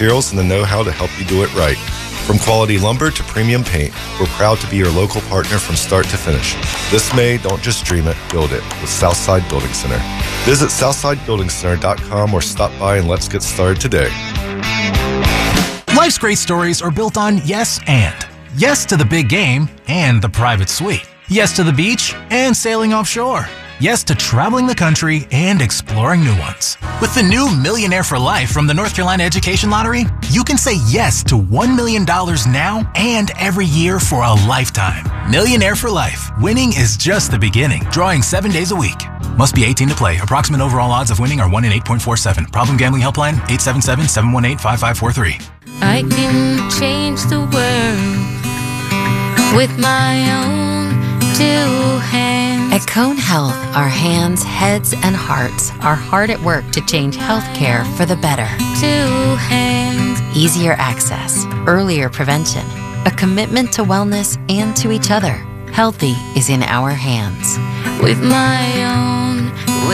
materials and the know-how to help you do it right. From quality lumber to premium paint, we're proud to be your local partner from start to finish. This May, don't just dream it, build it with Southside Building Center. Visit SouthsideBuildingCenter.com or stop by and let's get started today. Life's great stories are built on yes and. Yes to the big game and the private suite. Yes to the beach and sailing offshore. Yes to traveling the country and exploring new ones. With the new Millionaire for Life from the North Carolina Education Lottery, you can say yes to $1 million now and every year for a lifetime. Millionaire for Life. Winning is just the beginning. Drawing 7 days a week. Must be 18 to play. Approximate overall odds of winning are 1 in 8.47. Problem gambling helpline 877-718-5543. I can change the world with my own 2 hands. At Cone Health, our hands, heads, and hearts are hard at work to change healthcare for the better. 2 hands. Easier access, earlier prevention, a commitment to wellness and to each other. Healthy is in our hands. With my own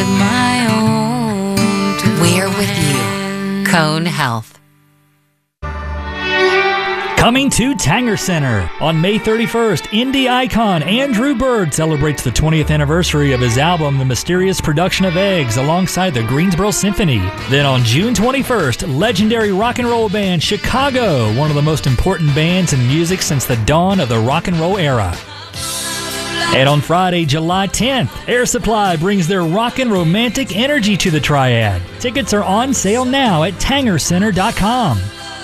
2 We're with hands. you. Cone Health. Coming to Tanger Center on May 31st, indie icon Andrew Bird celebrates the 20th anniversary of his album The Mysterious Production of Eggs alongside the Greensboro Symphony. Then on June 21st, legendary rock and roll band Chicago, one of the most important bands in music since the dawn of the rock and roll era. And on Friday, July 10th, Air Supply brings their rock and romantic energy to the Triad. Tickets are on sale now at TangerCenter.com.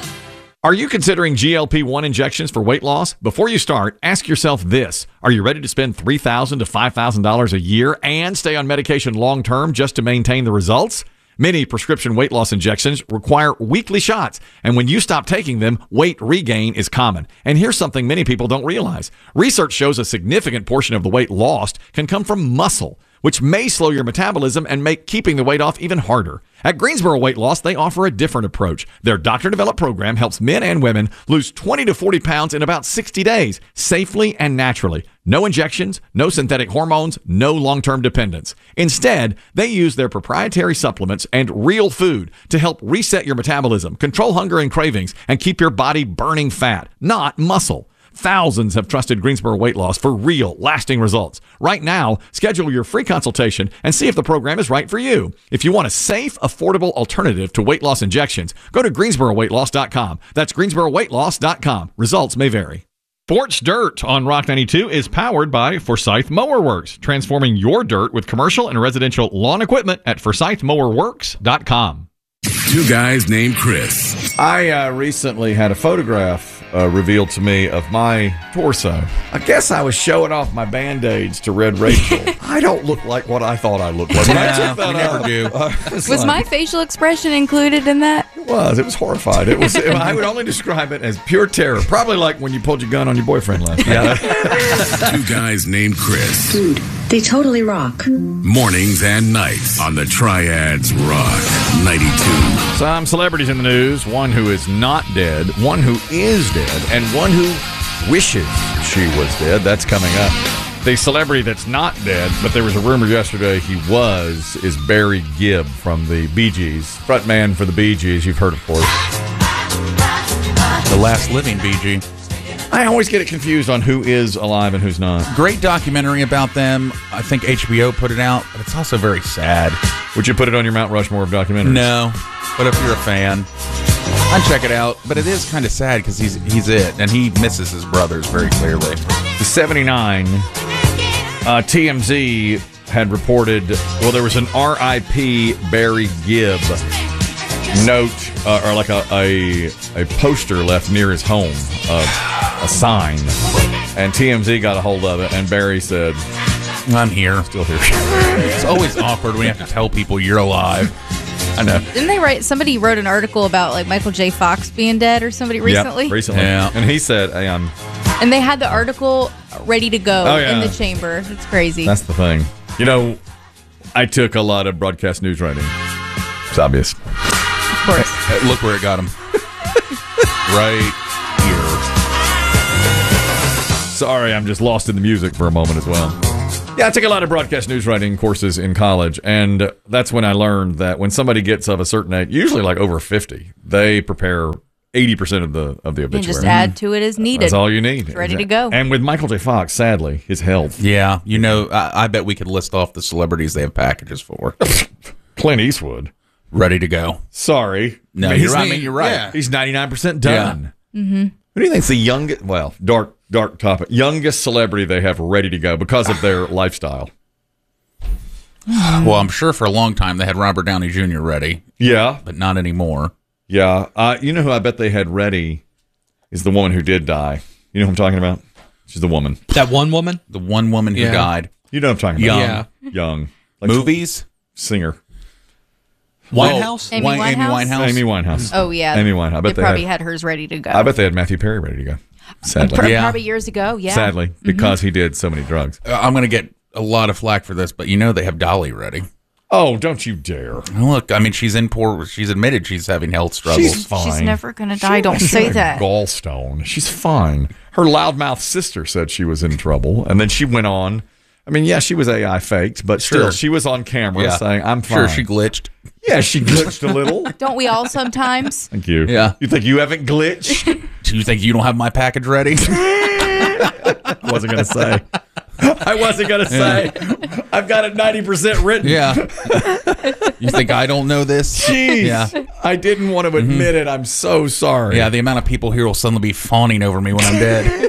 Are you considering GLP-1 injections for weight loss? Before you start, ask yourself this. Are you ready to spend $3,000 to $5,000 a year and stay on medication long-term just to maintain the results? Many prescription weight loss injections require weekly shots, and when you stop taking them, weight regain is common. And here's something many people don't realize. Research shows a significant portion of the weight lost can come from muscle, which may slow your metabolism and make keeping the weight off even harder. At Greensboro Weight Loss, they offer a different approach. Their doctor-developed program helps men and women lose 20 to 40 pounds in about 60 days, safely and naturally. No injections, no synthetic hormones, no long-term dependence. Instead, they use their proprietary supplements and real food to help reset your metabolism, control hunger and cravings, and keep your body burning fat, not muscle. Thousands have trusted Greensboro Weight Loss for real, lasting results. Right now, schedule your free consultation and see if the program is right for you. If you want a safe, affordable alternative to weight loss injections, go to GreensboroWeightLoss.com. That's GreensboroWeightLoss.com. Results may vary. Sports Dirt on Rock 92 is powered by Forsyth Mower Works, transforming your dirt with commercial and residential lawn equipment at ForsythMowerWorks.com. 2 guys named Chris. I recently had a photograph revealed to me of my torso. I guess I was showing off my Band-Aids to Red Rachel. I don't look like what I thought I looked like. Yeah, we never do. Was my facial expression included in that? It was horrified. I would only describe it as pure terror. Probably like when you pulled your gun on your boyfriend last night. 2 guys named Chris. Dude, they totally rock. Mornings and nights on the Triads Rock 92. Some celebrities in the news. One who is not dead, one who is dead, and one who wishes she was dead. That's coming up. The celebrity that's not dead, but there was a rumor yesterday he was, is Barry Gibb from the Bee Gees. Frontman for the Bee Gees, you've heard, of course. The last living Bee Gee. I always get it confused on who is alive and who's not. Great documentary about them. I think HBO put it out, but it's also very sad. Would you put it on your Mount Rushmore of documentaries? No, but if you're a fan, I'd check it out. But it is kind of sad because he's it, and he misses his brothers very clearly. The 79, TMZ had reported, well, there was an R.I.P. Barry Gibb note, or like a poster left near his home, a sign, and TMZ got a hold of it, and Barry said, I'm here. Still here. It's always awkward when you have to tell people you're alive. I know. Didn't they write, somebody wrote an article about like Michael J. Fox being dead or somebody recently? Yep, recently. Yeah. And he said, hey, and they had the article ready to go in the chamber. It's crazy. That's the thing. You know, I took a lot of broadcast news writing. It's obvious. Of course. Look where it got him. Right here. Sorry, I'm just lost in the music for a moment as well. Yeah, I took a lot of broadcast news writing courses in college, and that's when I learned that when somebody gets of a certain age, usually like over 50, they prepare 80% of the obituary. And just add to it as needed. That's all you need. It's ready to go. And with Michael J. Fox, sadly, his health. Yeah, I bet we could list off the celebrities they have packages for. Clint Eastwood. Ready to go. Sorry. No, you're right. You're right. Yeah. He's 99% done. Yeah. Mm-hmm. Who do you think's the youngest, well, dark topic, youngest celebrity they have ready to go because of their lifestyle? Well, I'm sure for a long time they had Robert Downey Jr. ready. Yeah. But not anymore. Yeah. You know who I bet they had ready is the woman who did die. You know who I'm talking about? She's the woman. That one woman? The one woman who died. You know what I'm talking about. Young. Like movies? Singer. Winehouse? Amy Winehouse? Amy Winehouse. Oh, yeah. Amy Winehouse. I bet they probably had hers ready to go. I bet they had Matthew Perry ready to go. Sadly. Probably years ago, yeah. Sadly, because he did so many drugs. I'm going to get a lot of flack for this, but they have Dolly ready. Oh, don't you dare. Look, I mean, she's admitted she's having health struggles. She's fine. She's never going to die. Don't say that. Gallstone. She's fine. Her loudmouth sister said she was in trouble, and then she went on. I mean, yeah, she was AI faked, but still, she was on camera saying, I'm fine. Sure, she glitched. Yeah, she glitched a little. Don't we all sometimes? Thank you. Yeah. You think you haven't glitched? Do you think you don't have my package ready? I wasn't going to say. I've got it 90% written. Yeah. You think I don't know this? Jeez. Yeah. I didn't want to admit it. I'm so sorry. Yeah, the amount of people here will suddenly be fawning over me when I'm dead.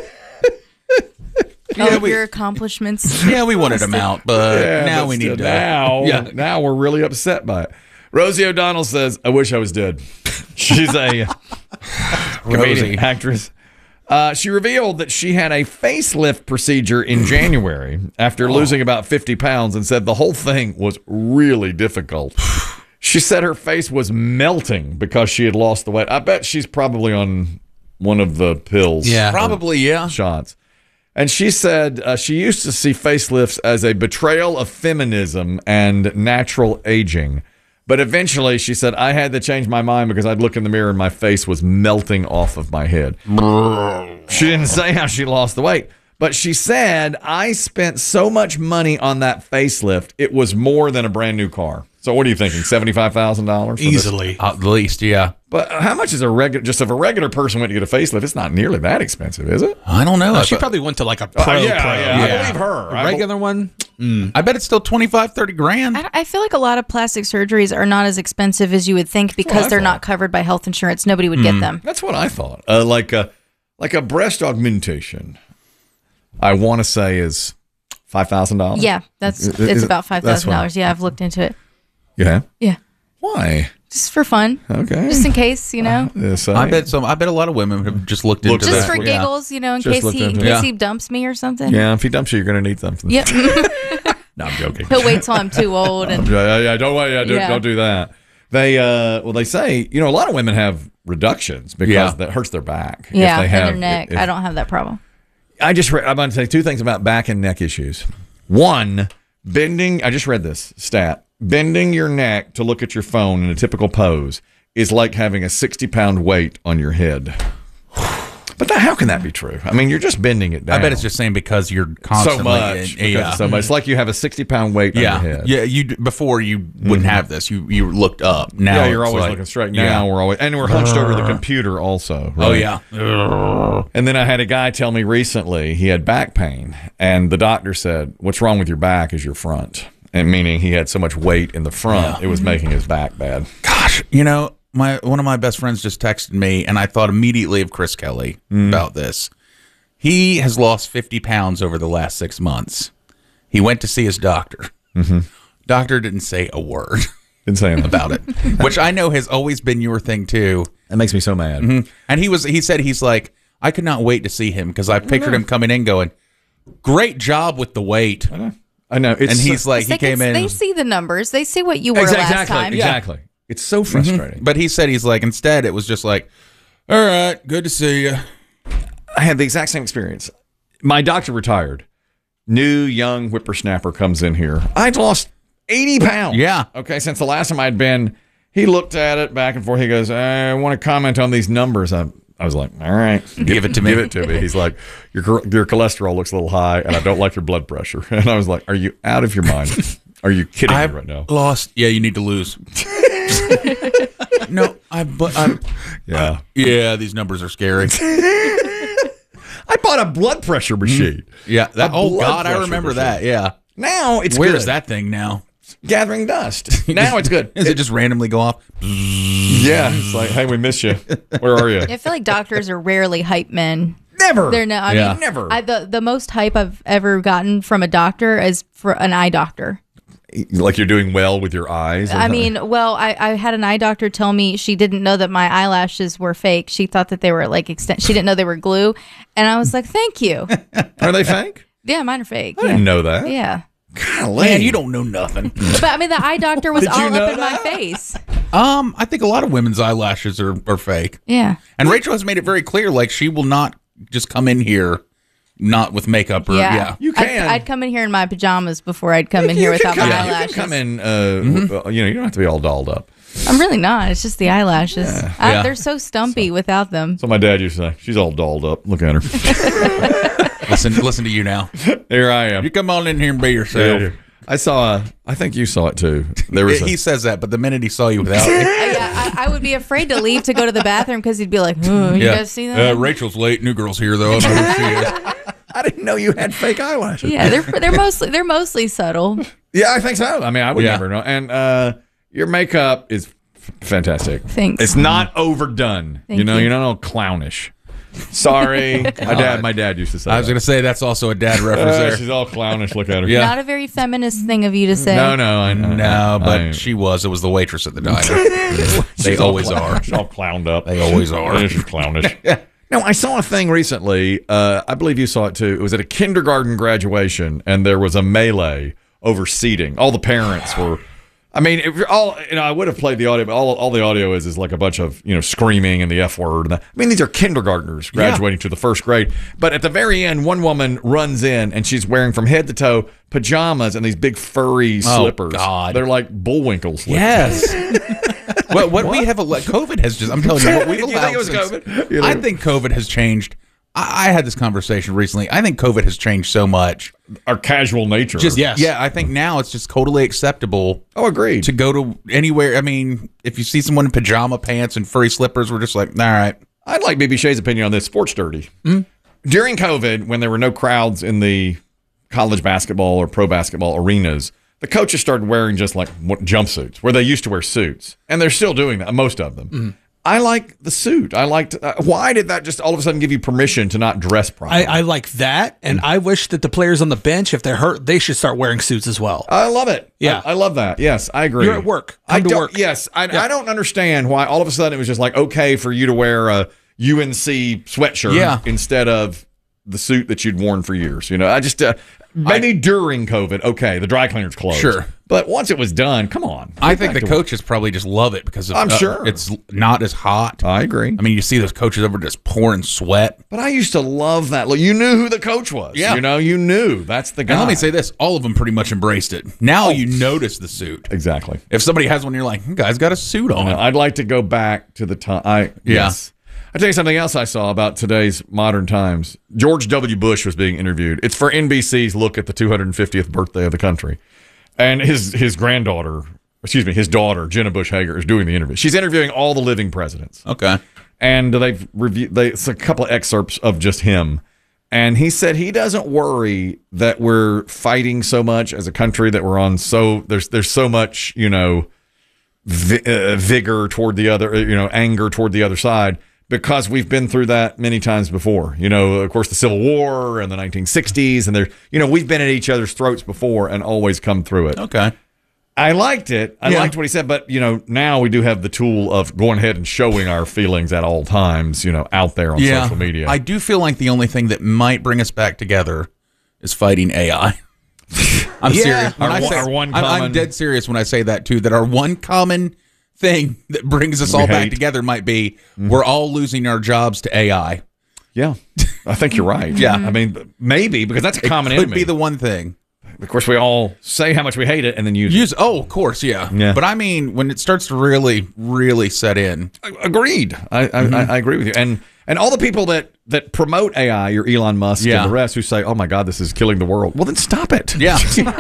Your accomplishments. Yeah, we wanted them out, but now we need to. Now we're really upset by it. Rosie O'Donnell says, I wish I was dead. She's a comedian, actress. She revealed that she had a facelift procedure in January after losing about 50 pounds and said the whole thing was really difficult. She said her face was melting because she had lost the weight. I bet she's probably on one of the pills. Yeah, probably, shots. And she said she used to see facelifts as a betrayal of feminism and natural aging. But eventually, she said, I had to change my mind because I'd look in the mirror and my face was melting off of my head. She didn't say how she lost the weight. But she said, I spent so much money on that facelift, it was more than a brand new car. So what are you thinking, $75,000? Easily. At least, yeah. But how much is just if a regular person went to get a facelift, it's not nearly that expensive, is it? I don't know. She probably went to like a pro. Yeah. I believe her. A regular one? I bet it's still 25, 30 grand. I feel like a lot of plastic surgeries are not as expensive as you would think because they're not covered by health insurance. Nobody would get them. That's what I thought. Like a breast augmentation, I want to say is $5,000. Yeah, it's about $5,000. Yeah, I've looked into it. Yeah? Yeah. Why? Just for fun. Okay. Just in case, I bet a lot of women have just looked into that. Just for giggles, in case he dumps me or something. Yeah, if he dumps you, you're going to need something. Yep. No, I'm joking. He'll wait till I'm too old. And don't do that. They say, a lot of women have reductions because that hurts their back. Yeah, if they have, and their neck. I don't have that problem. I'm going to say two things about back and neck issues. One, bending. I just read this stat. Bending your neck to look at your phone in a typical pose is like having a 60-pound weight on your head. But how can that be true? I mean, you're just bending it down. I bet it's just saying because you're constantly so much. It's like you have a 60-pound weight on your head. Yeah, before you wouldn't have this. You looked up. Now you're always looking straight. Now we're hunched over the computer also. Right? Oh yeah. And then I had a guy tell me recently he had back pain, and the doctor said, "What's wrong with your back is your front." And meaning he had so much weight in the front, it was making his back bad. Gosh, one of my best friends just texted me, and I thought immediately of Chris Kelly about this. He has lost 50 pounds over the last 6 months. He went to see his doctor. Mm-hmm. Doctor didn't say a word. Didn't say anything about it, which I know has always been your thing too. That makes me so mad. Mm-hmm. And he said he's like, I could not wait to see him because I pictured him coming in going, great job with the weight. I know. He's like, he came in. They see the numbers. They see what you were last time. Exactly. It's so frustrating. But he said, he's like, instead, it was just like, all right, good to see you. I had the exact same experience. My doctor retired. New, young whippersnapper comes in here. I'd lost 80 pounds. Yeah. Okay, since the last time I'd been, he looked at it back and forth. He goes, I want to comment on these numbers. I was like, all right, Give it to me. Give it to me. He's like, your cholesterol looks a little high, and I don't like your blood pressure. And I was like, are you out of your mind? Are you kidding me right now? Lost. Yeah, you need to lose. No, yeah, these numbers are scary. I bought a blood pressure machine. Yeah. blood God, I pressure remember machine. that. Yeah. Now it's Where good. is that thing now? Gathering dust. Now it's good. Does it just randomly go off? Yeah. It's like, hey, we miss you. Where are you? I feel like doctors are rarely hype men. Never. They're not. I Yeah. mean, Never. the most hype I've ever gotten from a doctor is for an eye doctor. Like you're doing well with your eyes? I mean, well, I had an eye doctor tell me she didn't know that my eyelashes were fake. She thought that they were like she didn't know they were glue. And I was like, thank you. Are they fake? Yeah, mine are fake. I didn't know that. Yeah. Golly. Man, you don't know nothing. But I mean, the eye doctor was Did you all know up in my that? face. I think a lot of women's eyelashes are fake. Yeah. And Rachel has made it very clear, like she will not just come in here not with makeup or Yeah. You can. I'd come in here in my pajamas before I'd come in here without my eyelashes. You can come in, you don't have to be all dolled up. I'm really not. It's just the eyelashes. Yeah. They're so stumpy without them. So my dad used to say, she's all dolled up. Look at her. Listen to you now. Here I am. You come on in here and be yourself. I think you saw it too. There was He says that, but the minute he saw you without it. I would be afraid to leave to go to the bathroom because he'd be like, you guys see that? Rachel's late. New girl's here, though. I don't know who she is. I didn't know you had fake eyelashes. Yeah, they're mostly subtle. Yeah, I think so. I mean, I would Yeah. never know. And your makeup is fantastic. Thanks. It's not overdone. Thank you. You're not all clownish. Sorry, my dad used to say. I was going to say that's also a dad reference there. She's all clownish. Look at her. Yeah. Not a very feminist thing of you to say. No, I know. No, but I- she was. It was the waitress at the diner. They She's all always are. She's all clowned up. They always are. Yeah, she's clownish. No, I saw a thing recently. I believe you saw it too. It was at a kindergarten graduation, and there was a melee over seating. All the parents were. I mean, if you're all, I would have played the audio, but all the audio is like a bunch of screaming and the F word. I mean, these are kindergartners graduating to the first grade. But at the very end, one woman runs in and she's wearing from head to toe pajamas and these big furry slippers. God. They're like Bullwinkle slippers. Yes. What we have, COVID has just, I'm telling you, what we've You think allowed it was since- COVID? I think COVID has changed. I had this conversation recently. I think COVID has changed so much. Our casual nature. Yeah, I think now it's just totally acceptable. Oh, agreed. To go to anywhere. I mean, if you see someone in pajama pants and furry slippers, we're just like, all right. I'd like BB Shea's opinion on this. Sports dirty. During COVID, when there were no crowds in the college basketball or pro basketball arenas, the coaches started wearing just like jumpsuits, where they used to wear suits. And they're still doing that, most of them. I like the suit. I liked. Why did that just all of a sudden give you permission to not dress properly? I like that, and I wish that the players on the bench, if they're hurt, they should start wearing suits as well. I love it. Yeah. I love that. Yes, I agree. You're at work. I Come to don't- work. Yes, I don't understand why all of a sudden it was just like okay for you to wear a UNC sweatshirt instead of the suit that you'd worn for years. I just maybe during COVID, okay, the dry cleaner's closed. Sure. But once it was done, come on. I Get think back the to work. coaches probably just love it because of, I'm sure. it's not as hot. I agree. I mean, you see those coaches over just pouring sweat. But I used to love that. Look, you knew who the coach was. Yeah. You knew that's the guy. And let me say this: all of them pretty much embraced it. Now you notice the suit. Exactly. If somebody has one, you're like, "Guy's got a suit on." I'd like to go back to the time. Yes. I'll tell you something else I saw about today's modern times. George W. Bush was being interviewed. It's for NBC's look at the 250th birthday of the country. And his daughter, Jenna Bush Hager, is doing the interview. She's interviewing all the living presidents. Okay. And it's a couple of excerpts of just him. And he said he doesn't worry that we're fighting so much as a country, that we're on there's so much, vigor toward the other, anger toward the other side, because we've been through that many times before. Of course, the Civil War and the 1960s, and we've been at each other's throats before and always come through it. Okay. I liked it. I liked what he said, but now we do have the tool of going ahead and showing our feelings at all times, out there on social media. I do feel like the only thing that might bring us back together is fighting AI. I'm serious. When I'm dead serious when I say that too. That our one common thing that brings us all back together might be we're all losing our jobs to AI. Yeah, I think you're right. Yeah. I mean, maybe, because that's a common It could enemy. be the one thing. Of course, we all say how much we hate it and then use it. Oh, of course, yeah. But I mean, when it starts to really, really set in. Agreed. I agree with you. And And all the people that promote AI, your Elon Musk and the rest, who say, "Oh my God, this is killing the world." Well, then stop it. Yeah,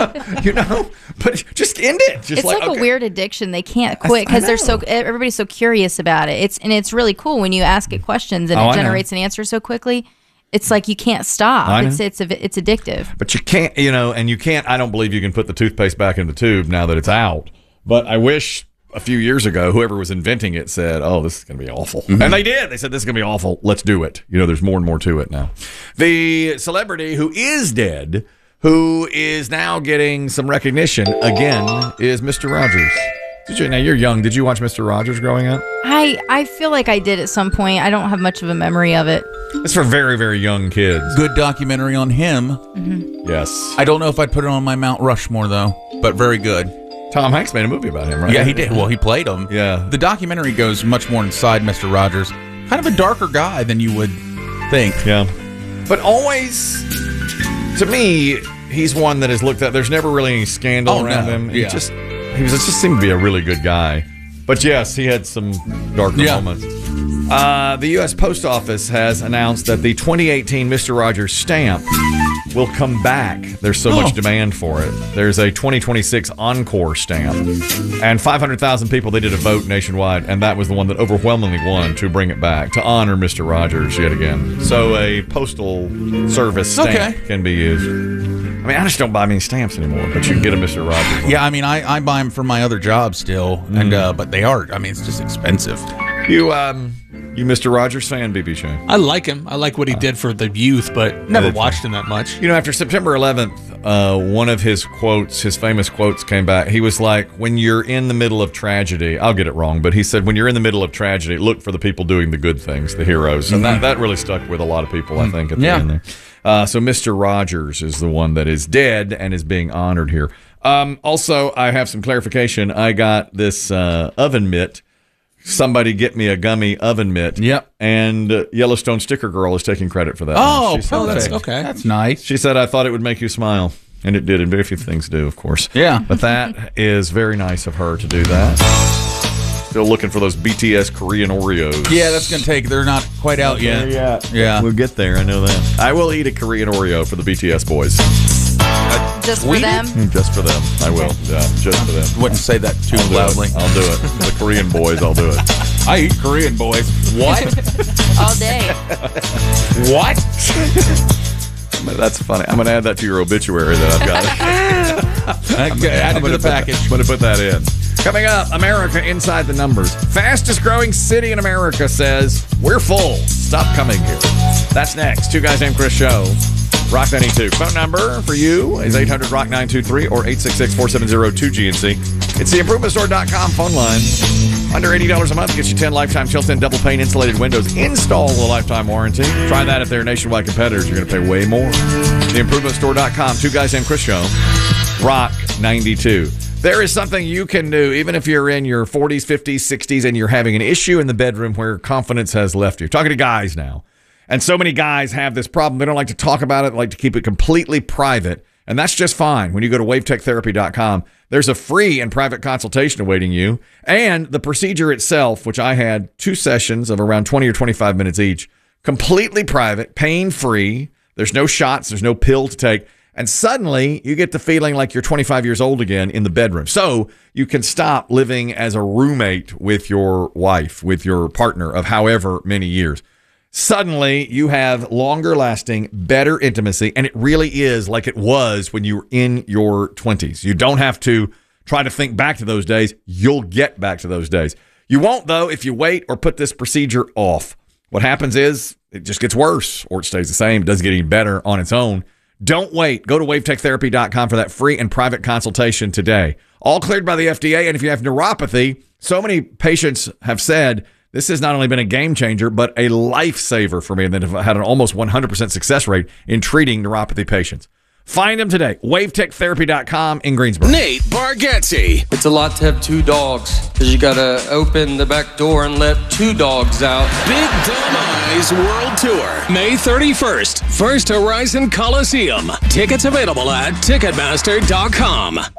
but just end it. Just it's like a weird addiction. They can't quit because everybody's so curious about it. It's really cool when you ask it questions and it generates an answer so quickly. It's like you can't stop. It's addictive. But you can't, and you can't. I don't believe you can put the toothpaste back in the tube now that it's out. But I wish a few years ago, whoever was inventing it said, "Oh, this is going to be awful," and they did. They said, "This is going to be awful. Let's do it." There's more and more to it now. The celebrity who is dead, who is now getting some recognition again, is Mr. Rogers. Now you're young. Did you watch Mr. Rogers growing up? I feel like I did at some point. I don't have much of a memory of it. It's for very, very young kids. Good documentary on him. Mm-hmm. Yes. I don't know if I'd put it on my Mount Rushmore though, but very good. Tom Hanks made a movie about him, right? Yeah, he did. Well, he played him. Yeah. The documentary goes much more inside Mr. Rogers. Kind of a darker guy than you would think. Yeah. But always, to me, he's one that is looked at. There's never really any scandal around him. Yeah. He just seemed to be a really good guy. But yes, he had some darker moments. The U.S. Post Office has announced that the 2018 Mr. Rogers stamp will come back. There's so much demand for it. There's a 2026 Encore stamp. And 500,000 people, they did a vote nationwide, and that was the one that overwhelmingly won to bring it back, to honor Mr. Rogers yet again. So a postal service stamp can be used. I mean, I just don't buy many stamps anymore, but you can get a Mr. Rogers one. Yeah, I mean, I buy them for my other job still, and but they are, I mean, it's just expensive. You Mr. Rogers fan, BB Shane? I like him. I like what he did for the youth, but never watched him that much. After September 11th, one of his quotes, his famous quotes came back. He was like, when you're in the middle of tragedy, I'll get it wrong, but he said, when you're in the middle of tragedy, look for the people doing the good things, the heroes. And that really stuck with a lot of people, I think, at the end there. So Mr. Rogers is the one that is dead and is being honored here. Also, I have some clarification. I got this oven mitt. Somebody get me a gummy oven mitt. Yep. And Yellowstone Sticker Girl is taking credit for that. Oh, that's okay. That's nice. She said, I thought it would make you smile. And it did, and very few things do, of course. Yeah. But that is very nice of her to do that. Still looking for those BTS Korean Oreos. Yeah, that's going to take, they're not quite out yet. Yeah. We'll get there, I know that. I will eat a Korean Oreo for the BTS boys. Just for them? Just for them. I will. Yeah, just for them. Wouldn't say that too loudly. I'll do it. The Korean boys, I'll do it. I eat Korean boys. What? All day. What? That's funny. I'm going to add that to your obituary that I've got. Add it to the package. I'm going to put that in. Coming up, America Inside the Numbers. Fastest growing city in America says, we're full. Stop coming here. That's next. Two Guys Named Chris Show. Rock 92. Phone number for you is 800-ROCK-923 or 866-470-2GNC. It's the ImprovementStore.com phone line. Under $80 a month gets you 10 lifetime Chilton double pane insulated windows. Install with a lifetime warranty. Try that at their nationwide competitors. You're going to pay way more. The ImprovementStore.com. Two Guys Named Chris Show. Rock 92. There is something you can do, even if you're in your 40s, 50s, 60s, and you're having an issue in the bedroom where confidence has left you. Talking to guys now. And so many guys have this problem. They don't like to talk about it. They like to keep it completely private. And that's just fine. When you go to wavetectherapy.com, there's a free and private consultation awaiting you. And the procedure itself, which I had 2 sessions of around 20 or 25 minutes each, completely private, pain-free. There's no shots. There's no pill to take. And suddenly, you get the feeling like you're 25 years old again in the bedroom. So you can stop living as a roommate with your wife, with your partner of however many years. Suddenly, you have longer lasting, better intimacy, and it really is like it was when you were in your 20s. You don't have to try to think back to those days. You'll get back to those days. You won't, though, if you wait or put this procedure off. What happens is it just gets worse, or it stays the same. It doesn't get any better on its own. Don't wait. Go to wavetectherapy.com for that free and private consultation today. All cleared by the FDA, and if you have neuropathy, so many patients have said, this has not only been a game changer, but a lifesaver for me, and then have had an almost 100% success rate in treating neuropathy patients. Find them today. WaveTechTherapy.com in Greensboro. Nate Bargatze. It's a lot to have 2 dogs because you got to open the back door and let 2 dogs out. Big Dumb Eyes World Tour, May 31st, First Horizon Coliseum. Tickets available at Ticketmaster.com.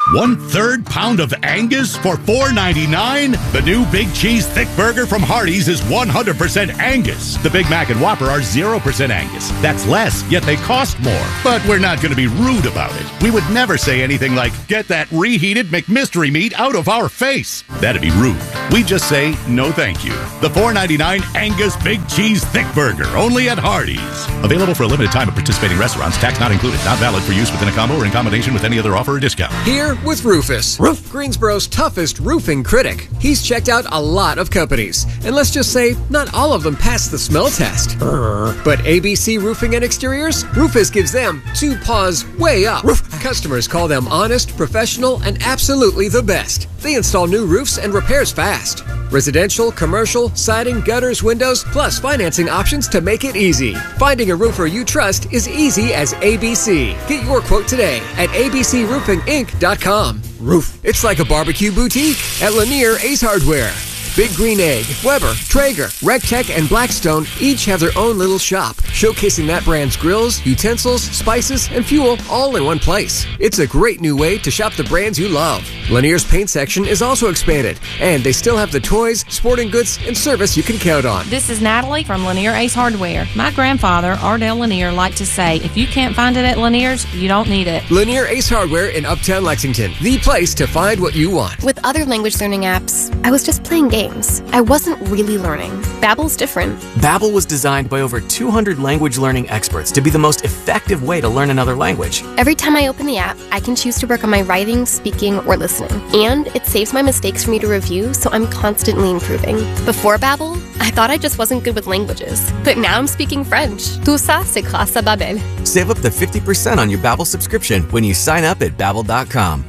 1/3 pound of Angus for $4.99? The new Big Cheese Thick Burger from Hardee's is 100% Angus. The Big Mac and Whopper are 0% Angus. That's less, yet they cost more. But we're not going to be rude about it. We would never say anything like, get that reheated McMystery meat out of our face. That'd be rude. We just say, no thank you. The $4.99 Angus Big Cheese Thick Burger, only at Hardee's. Available for a limited time at participating restaurants. Tax not included. Not valid for use within a combo or in combination with any other offer or discount. Here with Rufus, Greensboro's toughest roofing critic. He's checked out a lot of companies, and let's just say not all of them pass the smell test. But ABC Roofing and Exteriors, Rufus gives them 2 paws way up. Customers call them honest, professional, and absolutely the best. They install new roofs and repairs fast. Residential, commercial, siding, gutters, windows, plus financing options to make it easy. Finding a roofer you trust is easy as ABC. Get your quote today at abcroofinginc.com. Roof. It's like a barbecue boutique at Lanier Ace Hardware. Big Green Egg, Weber, Traeger, RecTech, and Blackstone each have their own little shop, showcasing that brand's grills, utensils, spices, and fuel all in one place. It's a great new way to shop the brands you love. Lanier's paint section is also expanded, and they still have the toys, sporting goods, and service you can count on. This is Natalie from Lanier Ace Hardware. My grandfather, Ardell Lanier, liked to say, if you can't find it at Lanier's, you don't need it. Lanier Ace Hardware in Uptown Lexington, the place to find what you want. With other language learning apps, I was just playing games. I wasn't really learning. Babbel's different. Babbel was designed by over 200 language learning experts to be the most effective way to learn another language. Every time I open the app, I can choose to work on my writing, speaking, or listening. And it saves my mistakes for me to review, so I'm constantly improving. Before Babbel, I thought I just wasn't good with languages. But now I'm speaking French. Tout ça, c'est grâce à Babbel. Save up to 50% on your Babbel subscription when you sign up at Babbel.com.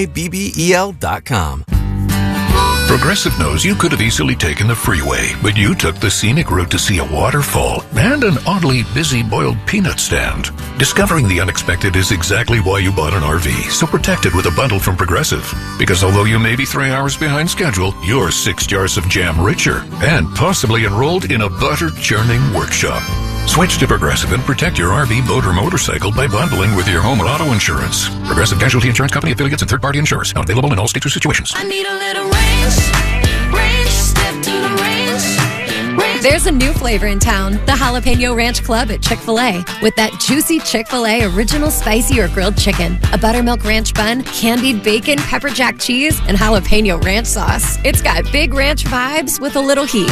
Babbel.com. Progressive knows you could have easily taken the freeway, but you took the scenic route to see a waterfall and an oddly busy boiled peanut stand. Discovering the unexpected is exactly why you bought an RV, so protect it with a bundle from Progressive. Because although you may be 3 hours behind schedule, you're 6 jars of jam richer and possibly enrolled in a butter churning workshop. Switch to Progressive and protect your RV, boat, or motorcycle by bundling with your home and auto insurance. Progressive Casualty Insurance Company, affiliates, and third-party insurers. Not available in all states or situations. I need a little range, step to the range. There's a new flavor in town, the Jalapeno Ranch Club at Chick-fil-A. With that juicy Chick-fil-A original spicy or grilled chicken, a buttermilk ranch bun, candied bacon, pepper jack cheese, and jalapeno ranch sauce. It's got big ranch vibes with a little heat.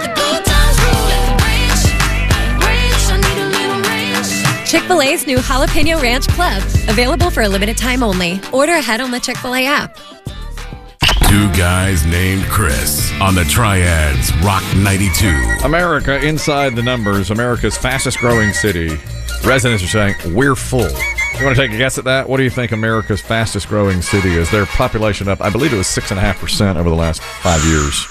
Chick-fil-A's new Jalapeno Ranch Club. Available for a limited time only. Order ahead on the Chick-fil-A app. 2 guys named Chris on the Triads Rock 92. America inside the numbers. America's fastest growing city. Residents are saying, we're full. You want to take a guess at that? What do you think America's fastest growing city is? Their population up, I believe it was 6.5% over the last 5 years.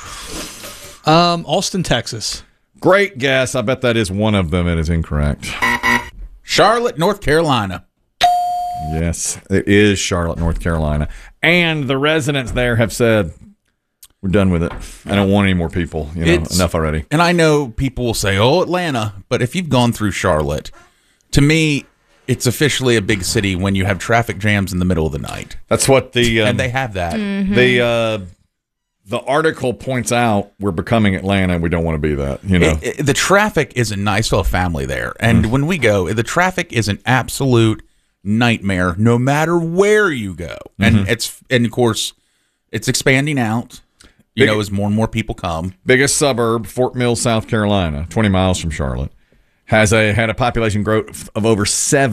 Austin, Texas. Great guess. I bet that is one of them. It is incorrect. Charlotte, North Carolina. Yes, it is Charlotte, North Carolina. And the residents there have said, we're done with it. I don't want any more people. Enough already. And I know people will say, oh, Atlanta. But if you've gone through Charlotte, to me, it's officially a big city when you have traffic jams in the middle of the night. That's what the... and they have that. Mm-hmm. The article points out we're becoming Atlanta and we don't want to be that. The traffic isn't nice. I still have family there. And when we go, the traffic is an absolute nightmare no matter where you go. And of course, it's expanding out, as more and more people come. Biggest suburb, Fort Mill, South Carolina, 20 miles from Charlotte, had a population growth of over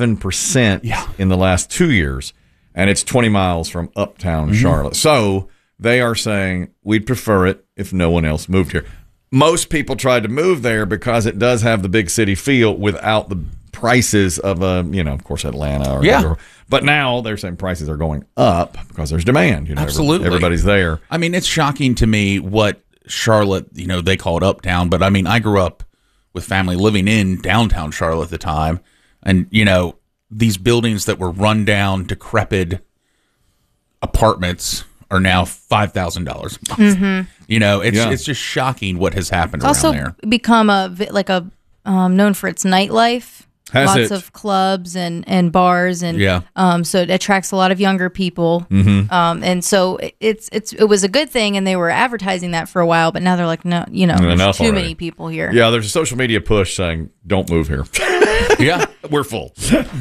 7% in the last 2 years. And it's 20 miles from uptown Charlotte. So they are saying we'd prefer it if no one else moved here. Most people tried to move there because it does have the big city feel without the prices of of course, Atlanta. Whatever. But now they're saying prices are going up because there's demand. Absolutely. Everybody's there. I mean, it's shocking to me what Charlotte, they call it uptown. But I mean, I grew up with family living in downtown Charlotte at the time. And, these buildings that were run down, decrepit apartments are now $5,000 a month. Mm-hmm. It's just shocking what has happened around there. It's also become known for its nightlife. Lots of clubs and bars, and so it attracts a lot of younger people. And so it was a good thing, and they were advertising that for a while, but now they're like, no, there's too many people here. Yeah, there's a social media push saying, don't move here. Yeah, we're full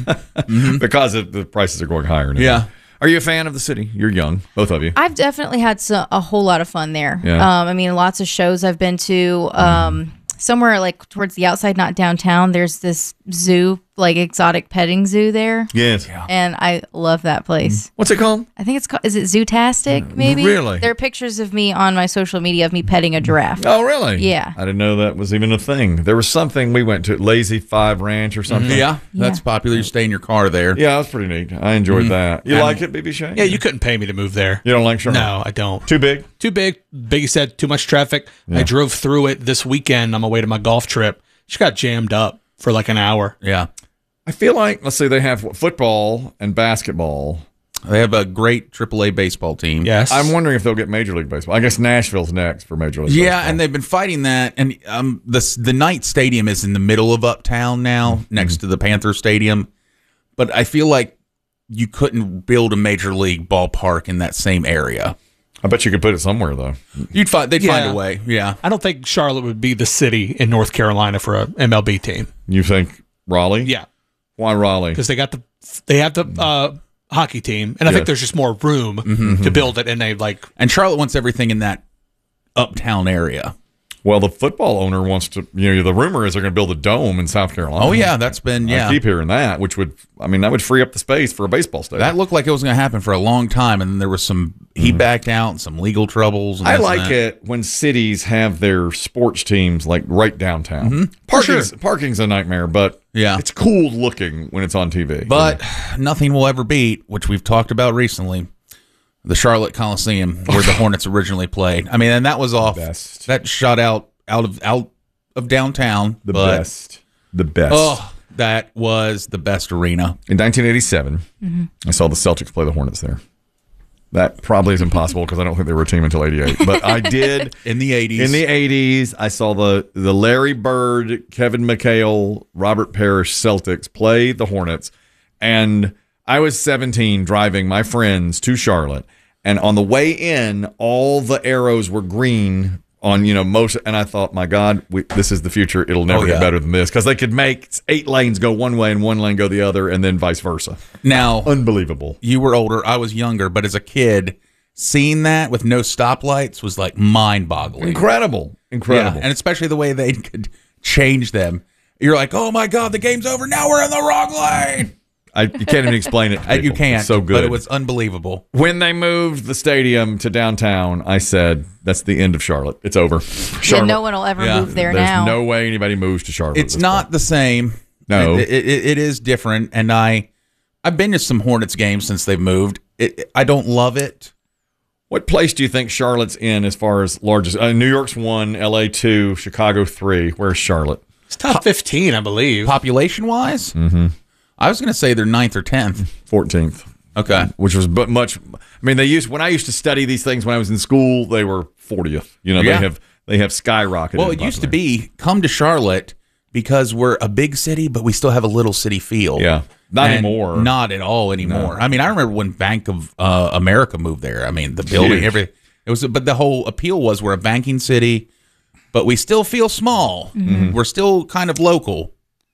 because the prices are going higher. Now. Yeah. Are you a fan of the city? You're young, both of you. I've definitely had a whole lot of fun there. Yeah. I mean, lots of shows I've been to. Somewhere like towards the outside, not downtown, there's this zoo, like exotic petting zoo there. Yes. And I love that place. What's it called? I think it's called, is it Zootastic, maybe? Really? There are pictures of me on my social media of me petting a giraffe. Oh, really? Yeah. I didn't know that was even a thing. There was something we went to, Lazy Five Ranch or something. Yeah, that's popular. You stay in your car there. Yeah, that's pretty neat. I enjoyed that. You like it, BB Shane? Yeah, you couldn't pay me to move there. You don't like Charlotte? No, I don't. Too big? Too big. Big said too much traffic. Yeah. I drove through it this weekend on my way to my golf trip. She got jammed up for like an hour. Yeah. I feel like, let's say they have football and basketball. They have a great AAA baseball team. Yes. I'm wondering if they'll get Major League Baseball. I guess Nashville's next for Major League Baseball. Yeah, and they've been fighting that. And the Knight Stadium is in the middle of Uptown now, next to the Panther Stadium. But I feel like you couldn't build a Major League ballpark in that same area. I bet you could put it somewhere, though. They'd find a way. Yeah. I don't think Charlotte would be the city in North Carolina for a MLB team. You think Raleigh? Yeah. Why Raleigh? Because they have the hockey team, and I think there's just more room to build it, and and Charlotte wants everything in that uptown area. Well, the football owner wants to, the rumor is they're going to build a dome in South Carolina. Oh, yeah, that's been, I keep hearing that, which would free up the space for a baseball stadium. That looked like it was going to happen for a long time, and then there was he backed out, and some legal troubles. And I like it when cities have their sports teams, like, right downtown. Parking's a nightmare, but it's cool looking when it's on TV. But nothing will ever beat, which we've talked about recently, the Charlotte Coliseum, where the Hornets originally played. I mean, and that was off. That shot out of downtown. The best. Oh, that was the best arena. In 1987, I saw the Celtics play the Hornets there. That probably is impossible because I don't think they were a team until 88. But I did. In the 80s. In the 80s, I saw the Larry Bird, Kevin McHale, Robert Parrish Celtics play the Hornets. And I was 17 driving my friends to Charlotte. And on the way in, all the arrows were green on, most. And I thought, my God, this is the future. It'll never get better than this. Because they could make 8 lanes go one way and 1 lane go the other, and then vice versa. Now, unbelievable. You were older. I was younger. But as a kid, seeing that with no stoplights was like mind-boggling. Incredible. Yeah, and especially the way they could change them. You're like, oh, my God, the game's over. Now we're in the wrong lane. You can't even explain it. You can't. It's so good. But it was unbelievable. When they moved the stadium to downtown, I said, that's the end of Charlotte. It's over. Yeah, no one will ever move there now. There's no way anybody moves to Charlotte. It's not the same. No. It is different. And I've been to some Hornets games since they've moved. I don't love it. What place do you think Charlotte's in as far as largest? New York's 1, LA 2, Chicago 3. Where's Charlotte? It's top 15, I believe. Population-wise? Mm-hmm. I was going to say they're 9th or 10th. 14th. Okay. Which was much. I mean, when I used to study these things when I was in school, they were 40th. They have skyrocketed. Well, it used to be come to Charlotte because we're a big city, but we still have a little city feel. Yeah. Not anymore. Not at all anymore. No. I mean, I remember when Bank of America moved there. I mean, the building, everything. But the whole appeal was we're a banking city, but we still feel small. Mm-hmm. We're still kind of local.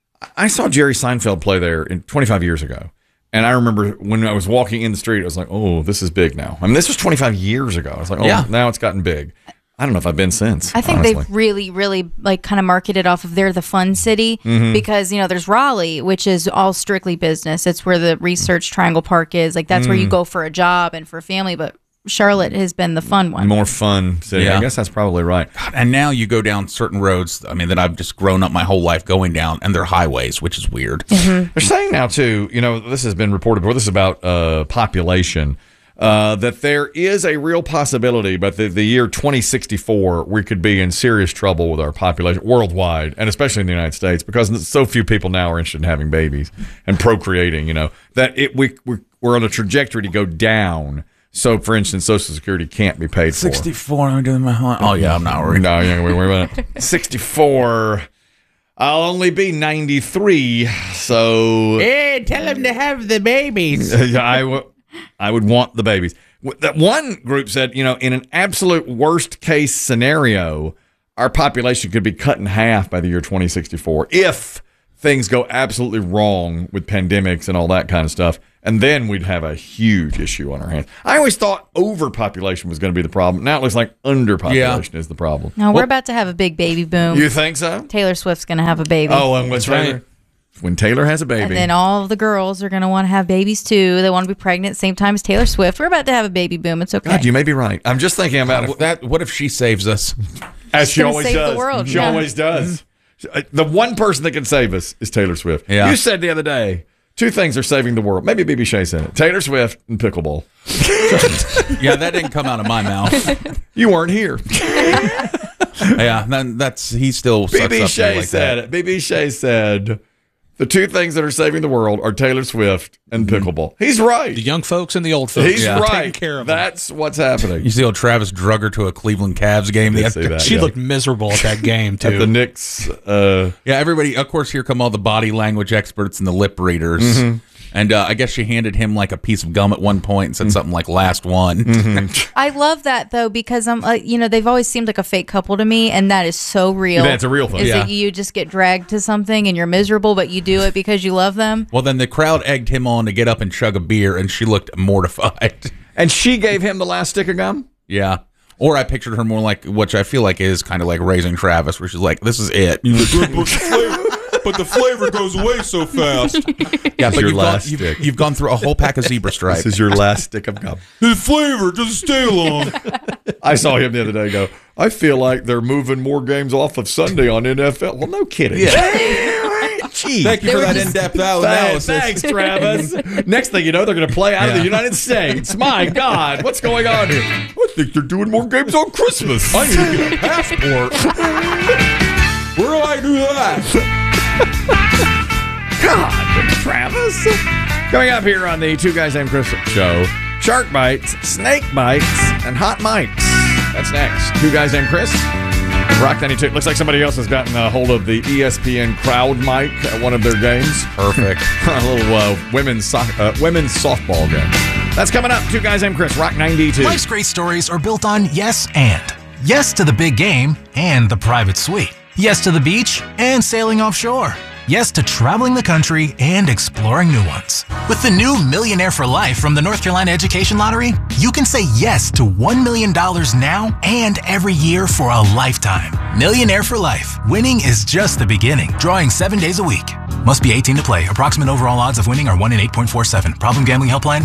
I saw Jerry Seinfeld play there 25 years ago. And I remember when I was walking in the street, I was like, oh, this is big now. I mean, this was 25 years ago. I was like, now it's gotten big. I don't know if I've been since. I think they've really, really kind of marketed off of they're the fun city because, there's Raleigh, which is all strictly business. It's where the Research Triangle Park is. Like, that's where you go for a job and for a family. But Charlotte has been the fun one. More fun city. Yeah. I guess that's probably right. God, and now you go down certain roads, that I've just grown up my whole life going down, and they're highways, which is weird. Mm-hmm. They're saying now, too, this has been reported before, this is about population, that there is a real possibility, but the year 2064, we could be in serious trouble with our population worldwide, and especially in the United States, because so few people now are interested in having babies and procreating, that we're on a trajectory to go down. So, for instance, Social Security can't be paid for. 64, I'm doing my whole... Oh, yeah, I'm not worried. No, you're not going to worry about it. 64. I'll only be 93, so... Hey, tell him to have the babies. I would want the babies. That one group said, in an absolute worst case scenario, our population could be cut in half by the year 2064 if things go absolutely wrong with pandemics and all that kind of stuff. And then we'd have a huge issue on our hands. I always thought overpopulation was going to be the problem. Now it looks like underpopulation is the problem. No, we're about to have a big baby boom. You think so? Taylor Swift's going to have a baby. Oh, and what's right? When Taylor has a baby. And then all the girls are going to want to have babies too. They want to be pregnant at the same time as Taylor Swift. We're about to have a baby boom. It's okay. God, you may be right. I'm just thinking about that. What if she saves us? As she always save does. the world. She always does. The one person that can save us is Taylor Swift. Yeah. You said the other day, 2 things are saving the world. Maybe BB Shea said it. Taylor Swift and pickleball. Yeah, that didn't come out of my mouth. You weren't here. Yeah, he still sucks BB up Shea there like said that. it. BB Shea said the 2 things that are saving the world are Taylor Swift and pickleball. He's right. The young folks and the old folks. He's right. Taking care of them. That's what's happening. You see how Travis drug her to a Cleveland Cavs game? She looked miserable at that game, too. At the Knicks. Yeah, everybody, of course, here come all the body language experts and the lip readers. Mm-hmm. And I guess she handed him like a piece of gum at one point and said something like last one. Mm-hmm. I love that though, because I'm they've always seemed like a fake couple to me, and that is so real. That's a real thing. Is that you just get dragged to something and you're miserable, but you do it because you love them? Well, then the crowd egged him on to get up and chug a beer, and she looked mortified. And she gave him the last stick of gum? Yeah. Or I pictured her more like, which I feel like is kind of like Raising Travis, where she's like, this is it. But the flavor goes away so fast. Yeah, but you've gone through a whole pack of zebra stripes. This is your last stick of gum. The flavor doesn't stay long. I saw him the other day go, I feel like they're moving more games off of Sunday on NFL. Well, no kidding. Yeah. Gee. Thank you for that in-depth analysis. Thanks, Travis. Next thing you know, they're going to play out of the United States. My God, what's going on here? I think they're doing more games on Christmas. I need to get a passport. Where do I do that? God, Travis. Coming up here on the Two Guys Named Chris show, shark bites, snake bites, and hot mics. That's next. Two Guys Named Chris. Rock 92. Looks like somebody else has gotten a hold of the ESPN crowd mic at one of their games. Perfect. A little women's softball game. That's coming up. Two Guys Named Chris. Rock 92. Life's great stories are built on yes and. Yes to the big game and the private suite. Yes to the beach and sailing offshore. Yes to traveling the country and exploring new ones. With the new Millionaire for Life from the North Carolina Education Lottery, you can say yes to $1 million now and every year for a lifetime. Millionaire for Life. Winning is just the beginning. Drawing 7 days a week. Must be 18 to play. Approximate overall odds of winning are 1 in 8.47. Problem gambling helpline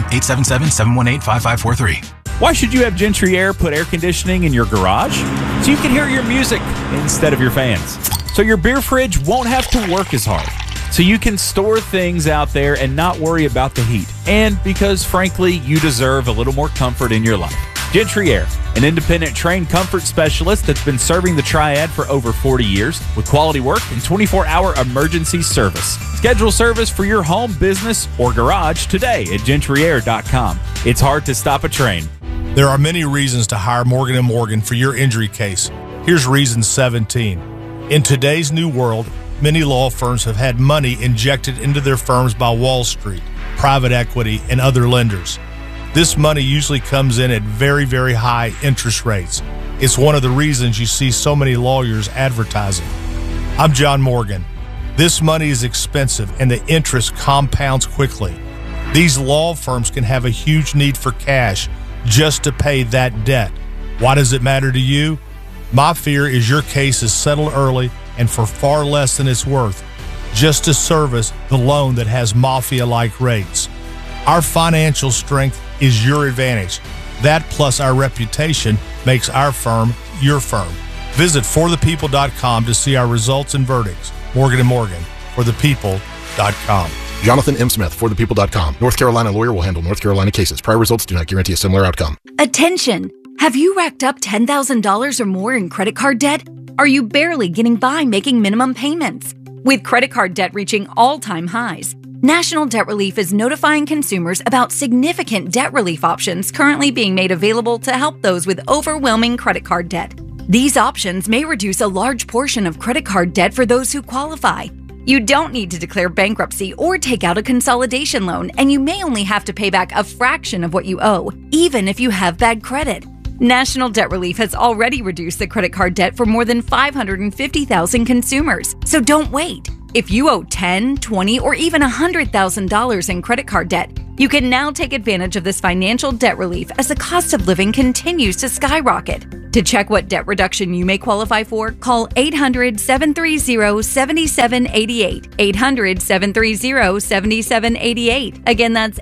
877-718-5543. Why should you have Gentry Air put air conditioning in your garage? So you can hear your music instead of your fans. So your beer fridge won't have to work as hard. So you can store things out there and not worry about the heat. And because, frankly, you deserve a little more comfort in your life. Gentry Air, an independent trained comfort specialist that's been serving the Triad for over 40 years with quality work and 24-hour emergency service. Schedule service for your home, business, or garage today at GentryAir.com. It's hard to stop a train. There are many reasons to hire Morgan & Morgan for your injury case. Here's reason 17. In today's new world, many law firms have had money injected into their firms by Wall Street, private equity, and other lenders. This money usually comes in at very, very high interest rates. It's one of the reasons you see so many lawyers advertising. I'm John Morgan. This money is expensive and the interest compounds quickly. These law firms can have a huge need for cash just to pay that debt. Why does it matter to you? My fear is your case is settled early and for far less than it's worth, just to service the loan that has mafia-like rates. Our financial strength is your advantage. That plus our reputation makes our firm your firm. Visit forthepeople.com to see our results and verdicts. Morgan & Morgan, forthepeople.com. Jonathan M. Smith, forthepeople.com. North Carolina lawyer will handle North Carolina cases. Prior results do not guarantee a similar outcome. Attention! Have you racked up $10,000 or more in credit card debt? Are you barely getting by making minimum payments? With credit card debt reaching all-time highs, National Debt Relief is notifying consumers about significant debt relief options currently being made available to help those with overwhelming credit card debt. These options may reduce a large portion of credit card debt for those who qualify. You don't need to declare bankruptcy or take out a consolidation loan, and you may only have to pay back a fraction of what you owe, even if you have bad credit. National Debt Relief has already reduced the credit card debt for more than 550,000 consumers, so don't wait. If you owe $10,000, $20,000, or even $100,000 in credit card debt, you can now take advantage of this financial debt relief as the cost of living continues to skyrocket. To check what debt reduction you may qualify for, call 800-730-7788. 800-730-7788. Again, that's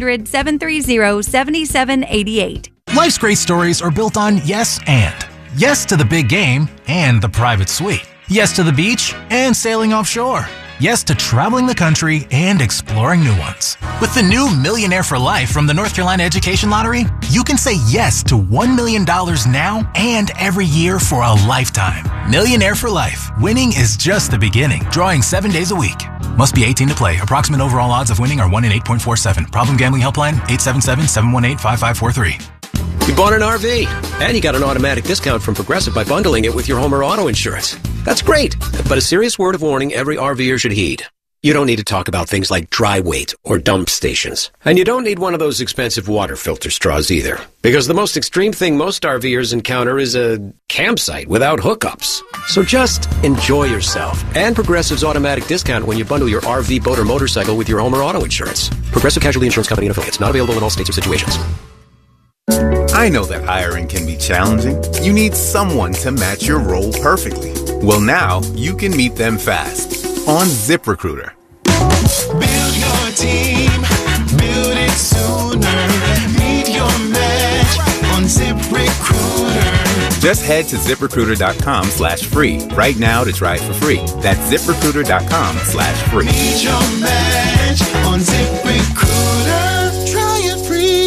800-730-7788. Life's great stories are built on yes and. Yes to the big game and the private suite. Yes to the beach and sailing offshore. Yes to traveling the country and exploring new ones. With the new Millionaire for Life from the North Carolina Education Lottery, you can say yes to $1 million now and every year for a lifetime. Millionaire for Life. Winning is just the beginning. Drawing 7 days a week. Must be 18 to play. Approximate overall odds of winning are 1 in 8.47. Problem gambling helpline 877-718-5543. You bought an RV, and you got an automatic discount from Progressive by bundling it with your home or auto insurance. That's great, but a serious word of warning every RVer should heed. You don't need to talk about things like dry weight or dump stations. And you don't need one of those expensive water filter straws either. Because the most extreme thing most RVers encounter is a campsite without hookups. So just enjoy yourself. And Progressive's automatic discount when you bundle your RV, boat, or motorcycle with your home or auto insurance. Progressive Casualty Insurance Company and Affiliates. Not available in all states or situations. I know that hiring can be challenging. You need someone to match your role perfectly. Well, now you can meet them fast on ZipRecruiter. Build your team, build it sooner. Meet your match on ZipRecruiter. Just head to ZipRecruiter.com/free right now to try it for free. That's ZipRecruiter.com/free. Meet your match on ZipRecruiter. Try it free.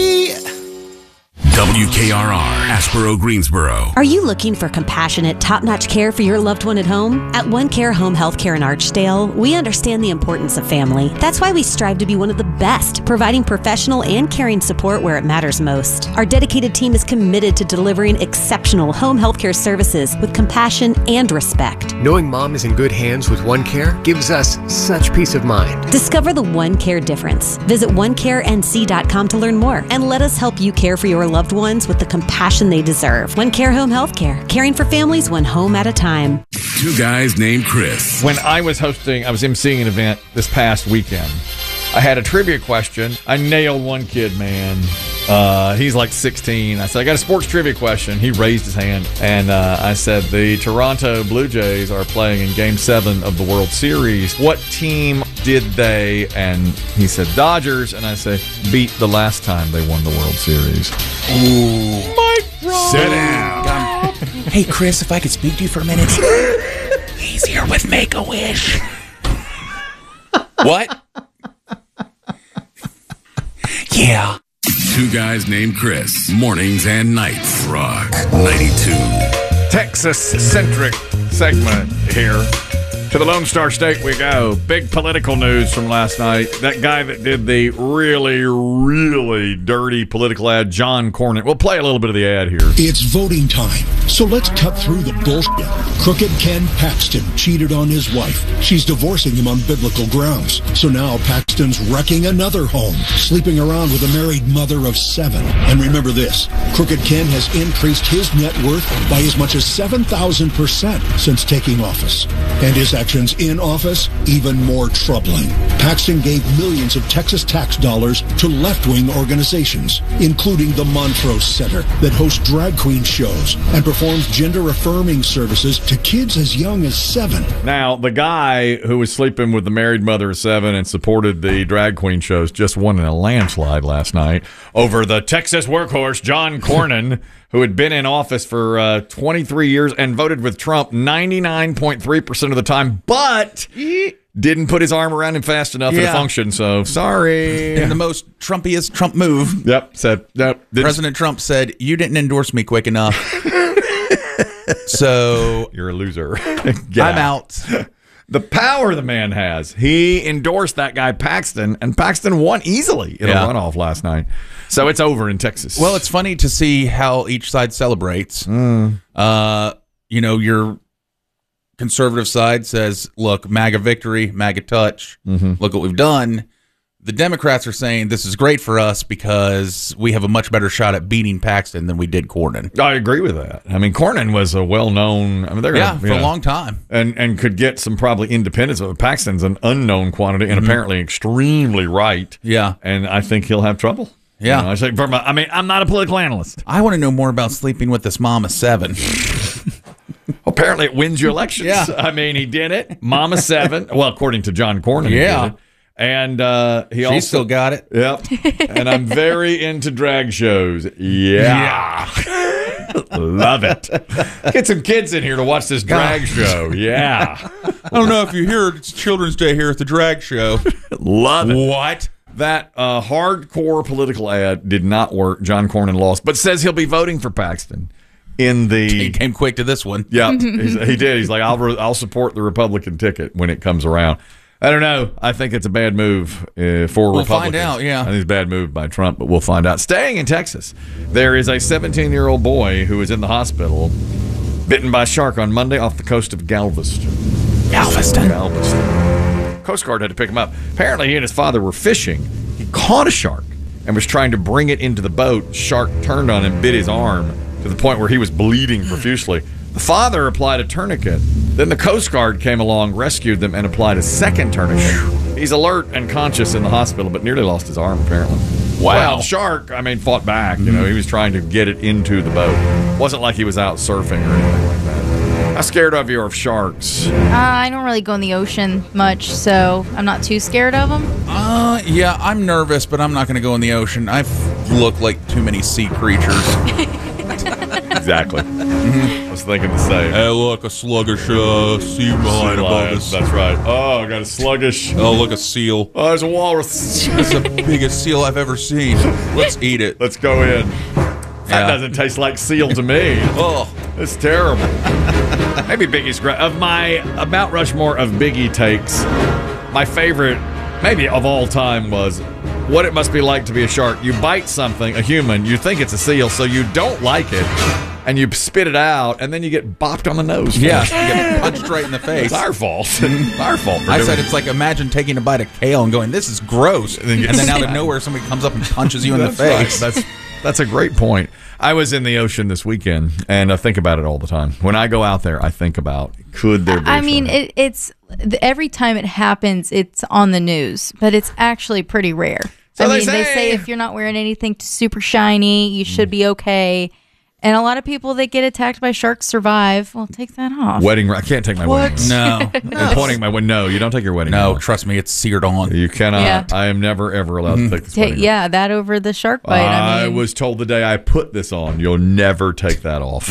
WKRR, Asheboro, Greensboro. Are you looking for compassionate, top-notch care for your loved one at home? At One Care Home Healthcare in Archdale, we understand the importance of family. That's why we strive to be one of the best, providing professional and caring support where it matters most. Our dedicated team is committed to delivering exceptional home healthcare services with compassion and respect. Knowing Mom is in good hands with One Care gives us such peace of mind. Discover the One Care difference. Visit onecarenc.com to learn more and let us help you care for your loved ones with the compassion they deserve. One Care Home Healthcare, caring for families one home at a time. Two guys named Chris. When I was emceeing an event this past weekend, I had a trivia question. I nailed one kid, man. He's like 16. I said, I got a sports trivia question. He raised his hand. And I said, the Toronto Blue Jays are playing in Game 7 of the World Series. What team did they? And he said, Dodgers. And I said, beat the last time they won the World Series. Ooh. Mike Brown. Sit down. Hey, Chris, if I could speak to you for a minute. He's here with Make-A-Wish. What? Yeah. Two guys named Chris. Mornings and nights. Rock 92. Texas-centric segment here. To the Lone Star State we go. Big political news from last night. That guy that did the really, really dirty political ad, John Cornyn. We'll play a little bit of the ad here. It's voting time, so let's cut through the bullshit. Crooked Ken Paxton cheated on his wife. She's divorcing him on biblical grounds. So now Paxton's wrecking another home, sleeping around with a married mother of 7. And remember this, Crooked Ken has increased his net worth by as much as 7,000% since taking office. And his actions in office, even more troubling. Paxton gave millions of Texas tax dollars to left-wing organizations, including the Montrose Center, that hosts drag queen shows and performs gender-affirming services to kids as young as 7. Now, the guy who was sleeping with the married mother of 7 and supported the drag queen shows just won in a landslide last night over the Texas workhorse, John Cornyn, who had been in office for 23 years and voted with Trump 99.3% of the time, but didn't put his arm around him fast enough at a function, so sorry. In the most Trumpiest Trump move. Yep, said, yep. President Trump said, you didn't endorse me quick enough. So you're a loser. I'm out. The power the man has. He endorsed that guy Paxton, and Paxton won easily in a runoff last night. So it's over in Texas. Well, it's funny to see how each side celebrates. your conservative side says, look, MAGA victory, MAGA touch, look what we've done. The Democrats are saying this is great for us because we have a much better shot at beating Paxton than we did Cornyn. I agree with that. I mean, Cornyn was a well-known. I mean, they're for a long time, and could get some probably independents. But Paxton's an unknown quantity and apparently extremely right. Yeah, and I think he'll have trouble. Yeah, I'm not a political analyst. I want to know more about sleeping with this Mama 7. Apparently, it wins you elections. Yeah, I mean, he did it. Mama 7. Well, according to John Cornyn, he did it. And he also still got it. Yep. And I'm very into drag shows. Yeah. Love it. Get some kids in here to watch this drag show. Yeah. I don't know if you hear it's Children's Day here at the drag show. Love it. What? That hardcore political ad did not work. John Cornyn lost, but says he'll be voting for Paxton. He came quick to this one. Yeah, he did. He's like, I'll support the Republican ticket when it comes around. I don't know. I think it's a bad move for Republicans. Find out, yeah. I think it's a bad move by Trump, but we'll find out. Staying in Texas, there is a 17-year-old boy who is in the hospital, bitten by a shark on Monday off the coast of Galveston. Galveston. Coast Guard had to pick him up. Apparently, he and his father were fishing. He caught a shark and was trying to bring it into the boat. Shark turned on him, bit his arm to the point where he was bleeding profusely. The father applied a tourniquet. Then the Coast Guard came along, rescued them, and applied a second tourniquet. He's alert and conscious in the hospital, but nearly lost his arm, apparently. Wow. Well, the shark, fought back. He was trying to get it into the boat. Wasn't like he was out surfing or anything like that. How scared of you of sharks? I don't really go in the ocean much, so I'm not too scared of them. Yeah, I'm nervous, but I'm not going to go in the ocean. I look like too many sea creatures. Exactly. I was thinking the same. Hey, look, a sluggish sea lion above us. That's right. Oh, I got a sluggish. Oh, look, a seal. Oh, there's a walrus. That's the biggest seal I've ever seen. Let's eat it. Let's go in. That doesn't taste like seal to me. Oh, it's terrible. Maybe Biggie's great. Of my Mount Rushmore of Biggie takes, my favorite, maybe of all time, was what it must be like to be a shark. You bite something, a human, you think it's a seal, so you don't like it, and you spit it out, and then you get bopped on the nose. Yeah, you get punched right in the face. It's our fault. Our fault. I said it's like, imagine taking a bite of kale and going, this is gross. And then out of nowhere, somebody comes up and punches you in the face. Right. That's a great point. I was in the ocean this weekend, and I think about it all the time. When I go out there, I think about, could there be I mean, it's every time it happens, it's on the news, but it's actually pretty rare. So they say if you're not wearing anything super shiny, you should be okay. And a lot of people that get attacked by sharks survive. Well, take that off. I can't take my wedding ring. No. I'm pointing my wedding. No, you don't take your wedding ring. No, trust me, it's seared on. You cannot. Yeah. I am never, ever allowed to take this wedding ring. Yeah, that over the shark bite. I was told the day I put this on, you'll never take that off.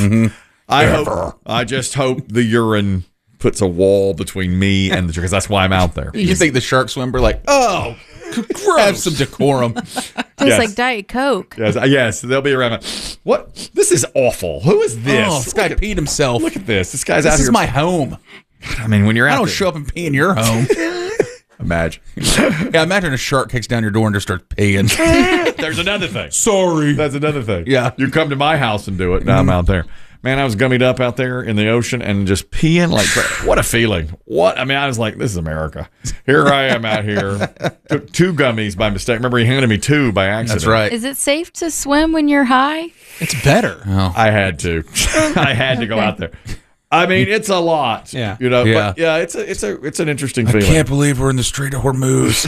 I just hope the urine puts a wall between me and the shark, because that's why I'm out there. You think the shark swimmer like, oh, gross. Have some decorum. Tastes like Diet Coke. Yes, they'll be around. What? This is awful. Who is this? Oh, this guy peed himself. Look at this. This guy's out here. This is my home. I mean, when you're out I don't there, show up and pee in your home. Imagine. Yeah, imagine a shark kicks down your door and just starts peeing. There's another thing. Sorry. That's another thing. Yeah. You come to my house and do it. Now I'm out there. Man, I was gummied up out there in the ocean and just peeing like crazy. What a feeling. I was like, this is America. Here I am out here. Took 2 gummies by mistake. Remember, he handed me 2 by accident. That's right. Is it safe to swim when you're high? It's better. Oh. I had to. I had to go out there. I mean, it's a lot. Yeah. But it's an interesting feeling. I can't believe we're in the Strait of Hormuz.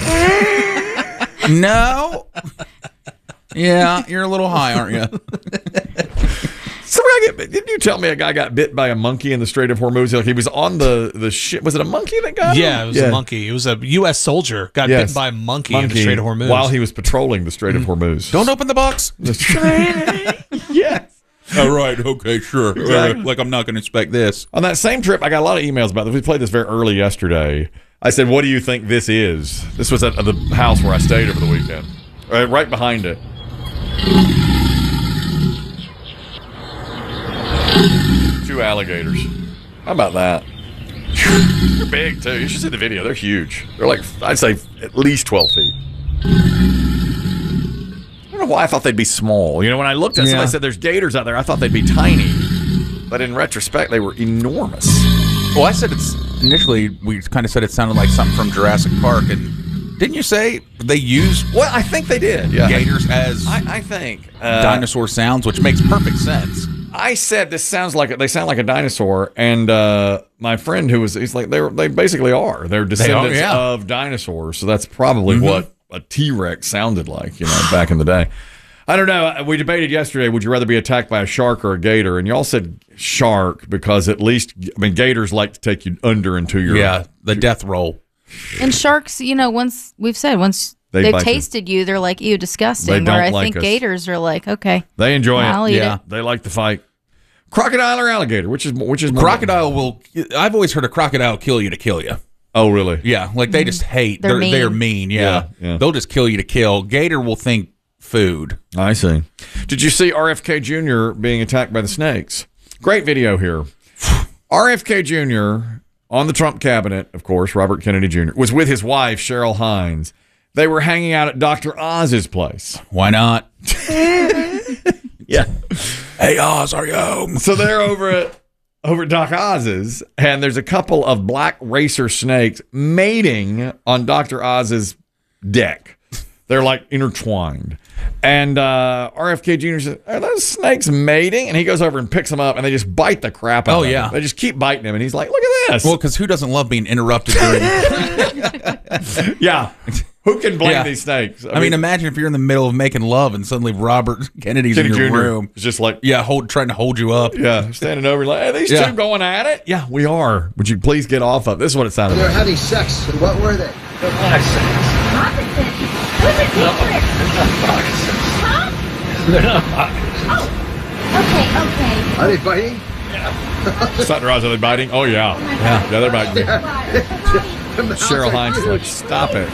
No. Yeah, you're a little high, aren't you? Didn't you tell me a guy got bit by a monkey in the Strait of Hormuz? Like he was on the ship. Was it a monkey that got him? Yeah, it was a monkey. It was a U.S. soldier got bitten by a monkey in the Strait of Hormuz while he was patrolling the Strait of Hormuz. Don't open the box. Yes. All right. Okay. Sure. Exactly. Like I'm not going to inspect this. On that same trip, I got a lot of emails about this. We played this very early yesterday. I said, "What do you think this is?" This was at the house where I stayed over the weekend. Right behind it. 2 alligators. How about that? They're big too. You should see the video. They're huge. They're like, I'd say, at least 12 feet. I don't know why I thought they'd be small. When I looked at somebody said there's gators out there, I thought they'd be tiny. but in retrospect, they were enormous. Well, I said we kind of said it sounded like something from Jurassic Park, and didn't you say they used? Well, I think they did. Yeah, gators as I think dinosaur sounds, which makes perfect sense. I said they sound like a dinosaur, and my friend he's like they basically are. They're descendants of dinosaurs, so that's probably what a T-Rex sounded like, back in the day. I don't know. We debated yesterday, would you rather be attacked by a shark or a gator? And y'all said shark because at least, gators like to take you under into your... the death roll. And sharks, once they've tasted you, they're like, ew, disgusting. Where I think gators are like, okay. They enjoy it. I'll eat it. They like to fight. Crocodile or alligator? Which is more crocodile will... I've always heard a crocodile kill you to kill you. Oh, really? Yeah, like they just hate. They're mean. Yeah. They'll just kill you to kill. Gator will think food. I see. Did you see RFK Jr. being attacked by the snakes? Great video here. RFK Jr. on the Trump cabinet, of course, Robert Kennedy Jr., was with his wife, Cheryl Hines. They were hanging out at Dr. Oz's place. Why not? Yeah. Hey, Oz, are you home? So they're over at Doc Oz's, and there's a couple of black racer snakes mating on Dr. Oz's deck. They're like intertwined. And RFK Jr. says, are those snakes mating? And he goes over and picks them up, and they just bite the crap out of him. They just keep biting him, and he's like, look at this. Well, because who doesn't love being interrupted during... Yeah. Who can blame these snakes? I mean, imagine if you're in the middle of making love and suddenly Robert Kennedy's in your room. It's just like... trying to hold you up. Yeah, standing over like, are these two going at it? Yeah, we are. Would you please get off of... This is what it sounded like. They're having sex. And what were they? They're moccasins. They're not moccasins. Okay. Are they biting? Dr. Oz, are they biting? Oh, yeah. Yeah, they're biting. Cheryl Hines is like, stop it.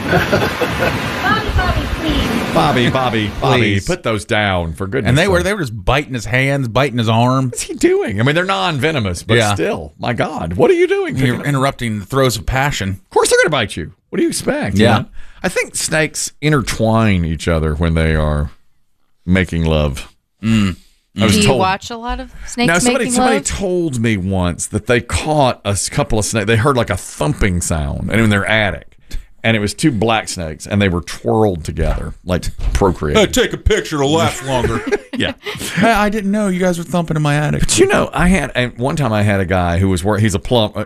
Bobby, please. Put those down, for goodness sake. And they were just biting his hands, biting his arm. What's he doing? I mean, they're non-venomous, but still, my God, what are you doing? You're interrupting the throes of passion. Of course they're going to bite you. What do you expect? Yeah. I think snakes intertwine each other when they are making love. Do you watch a lot of snakes making love? Somebody told me once that they caught a couple of snakes. They heard like a thumping sound in their attic, and it was two black snakes, and they were twirled together, like procreating. Hey, take a picture to last longer. Yeah. Hey, I didn't know you guys were thumping in my attic. But one time I had a guy who was he's a plumber,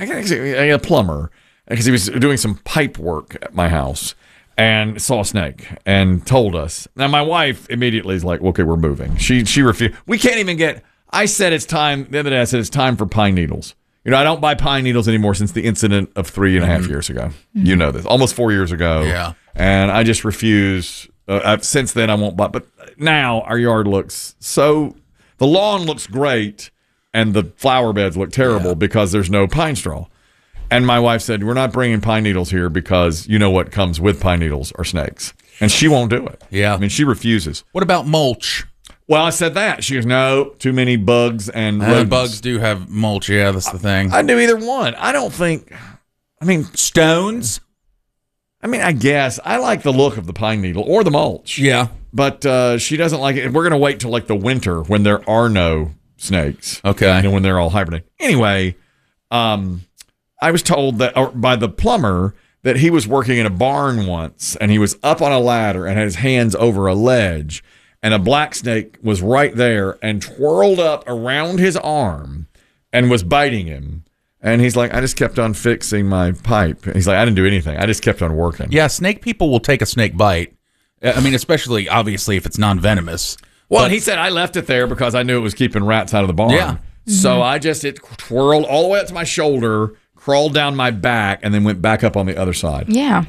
because he was doing some pipe work at my house. And saw a snake and told us. Now, my wife immediately is like, okay, we're moving. She refused. We can't even get... I said it's time... The other day I said it's time for pine needles. I don't buy pine needles anymore since the incident of 3.5 years ago. You know this. Almost 4 years ago. Yeah. And I just refuse. Since then, I won't buy... But now our yard looks so... The lawn looks great and the flower beds look terrible because there's no pine straw. And my wife said, we're not bringing pine needles here because you know what comes with pine needles are snakes. And she won't do it. Yeah. I mean, she refuses. What about mulch? Well, I said that. She goes, no, too many bugs and rodents. Bugs do have mulch. Yeah, that's the thing. I'd do either one. I don't think... I mean... Stones? I mean, I guess. I like the look of the pine needle or the mulch. Yeah. But she doesn't like it. We're going to wait till like the winter when there are no snakes. Okay. When they're all hibernating. Anyway, I was told that by the plumber that he was working in a barn once, and he was up on a ladder and had his hands over a ledge, and a black snake was right there and twirled up around his arm and was biting him. And he's like, I just kept on fixing my pipe. He's like, I didn't do anything. I just kept on working. Yeah, snake people will take a snake bite. I mean, especially, obviously, if it's non-venomous. Well, and he said, I left it there because I knew it was keeping rats out of the barn. Yeah. So it twirled all the way up to my shoulder, crawled down my back, and then went back up on the other side. Yeah.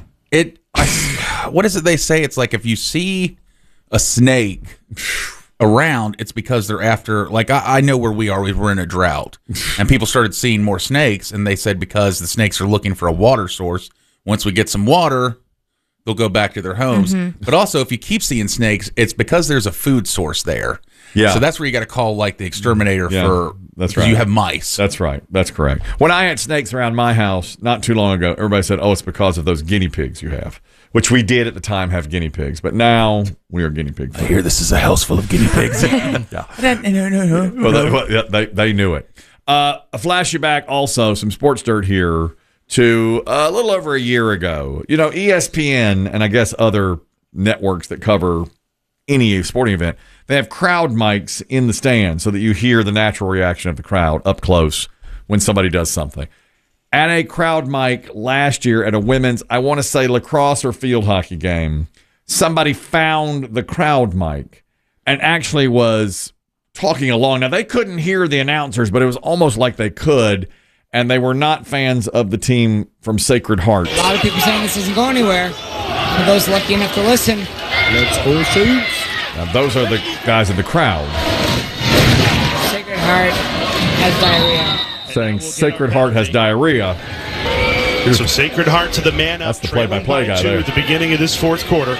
What is it they say? It's like if you see a snake around, it's because they're after, like I know where we are, we're in a drought. And people started seeing more snakes, and they said because the snakes are looking for a water source. Once we get some water, they'll go back to their homes. But also, if you keep seeing snakes, it's because there's a food source there. Yeah. So that's where you got to call like the exterminator for. That's because right. You have mice. That's right. That's correct. When I had snakes around my house not too long ago, everybody said, "Oh, it's because of those guinea pigs you have," which we did at the time have guinea pigs, but now we are guinea pig free. I hear this is a house full of guinea pigs. No. Well, they knew it. A flash you back also, some sports dirt here to a little over a year ago. You know, ESPN and I guess other networks that cover any sporting event, they have crowd mics in the stands so that you hear the natural reaction of the crowd up close when somebody does something. At a crowd mic last year at a women's, I want to say lacrosse or field hockey game, somebody found the crowd mic and actually was talking along. Now, they couldn't hear the announcers, but it was almost like they could, and they were not fans of the team from Sacred Heart. A lot of people saying this doesn't go anywhere. For those lucky enough to listen, let's go Saints. Now, those are the guys in the crowd. Sacred Heart has diarrhea. Saying Sacred Heart has diarrhea. So Sacred Heart to the man up. That's the play-by-play guy there. At the beginning of this fourth quarter.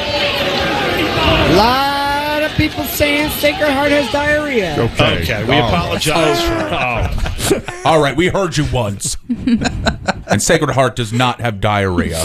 A lot of people saying Sacred Heart has diarrhea. Okay, we apologize for All right, we heard you once. And Sacred Heart does not have diarrhea.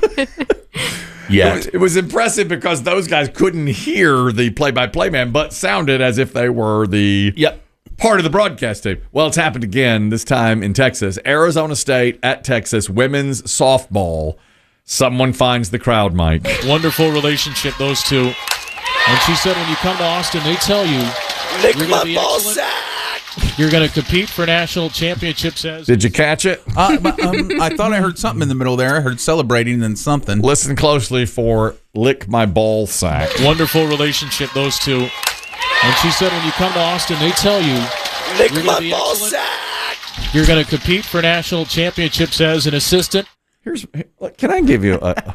It was impressive because those guys couldn't hear the play-by-play man, but sounded as if they were the part of the broadcast team. Well, it's happened again, this time in Texas. Arizona State at Texas, women's softball. Someone finds the crowd mic. Wonderful relationship, those two. And she said when you come to Austin, they tell you Lick you're my going to be ball excellent. sack. You're going to compete for national championships. Did you catch it? I thought I heard something in the middle there. I heard celebrating and then something. Listen closely for lick my ball sack. Wonderful relationship, those two. And she said when you come to Austin, they tell you Lick you're going my to be ball excellent. sack. You're going to compete for national championships as an assistant. Can I give you a...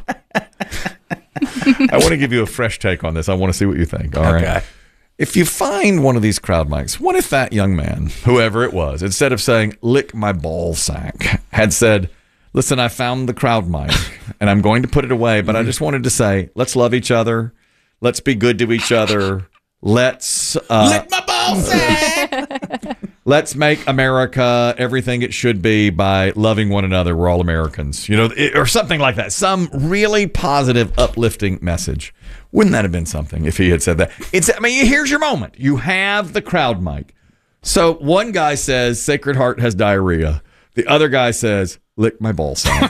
I want to give you a fresh take on this. I want to see what you think. All right. Okay. If you find one of these crowd mics, what if that young man, whoever it was, instead of saying, lick my ball sack, had said, listen, I found the crowd mic and I'm going to put it away, but I just wanted to say, let's love each other. Let's be good to each other. Let's lick my ball sack. Let's make America everything it should be by loving one another. We're all Americans, you know, or something like that. Some really positive, uplifting message. Wouldn't that have been something if he had said that? I mean, here's your moment. You have the crowd mic. So one guy says, Sacred Heart has diarrhea. The other guy says, lick my ball sack.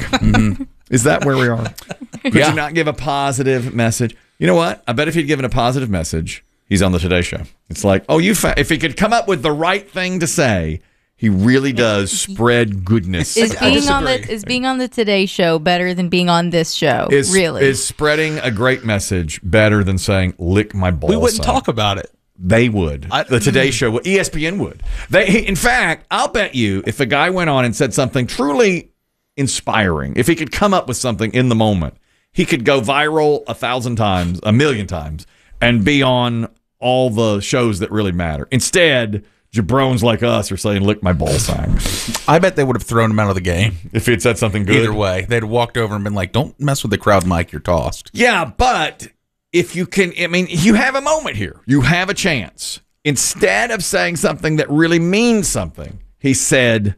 Is that where we are? Could you not give a positive message? You know what? I bet if he'd given a positive message, he's on the Today Show. It's like, oh, if he could come up with the right thing to say, he really does spread goodness. Is being on the Today Show better than being on this show? Really? Is spreading a great message better than saying, lick my ball We wouldn't sack? talk about it. They would. The Today Show would. ESPN would. In fact, I'll bet you if a guy went on and said something truly inspiring, if he could come up with something in the moment, he could go viral 1,000 times, 1,000,000 times, and be on all the shows that really matter. Instead, jabrones like us are saying, lick my ball sack. I bet they would have thrown him out of the game. If he had said something good. Either way. They'd have walked over and been like, don't mess with the crowd mic, you're tossed. Yeah, but if you can, I mean, you have a moment here. You have a chance. Instead of saying something that really means something, he said,